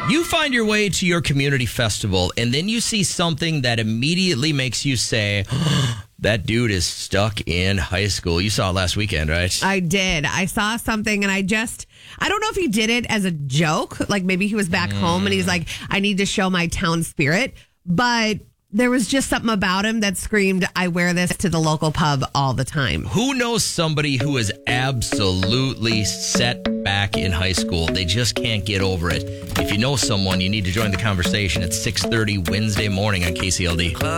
You find your way to your community festival, and then you see something that immediately makes you say, that dude is stuck in high school. You saw it last weekend, right? I did. I saw something and I don't know if he did it as a joke. Like maybe he was back home and he's like, I need to show my town spirit. But there was just something about him that screamed, I wear this to the local pub all the time. Who knows somebody who is absolutely set back in high school? They just can't get over it. If you know someone, you need to join the conversation at 6:30 Wednesday morning on KCLD.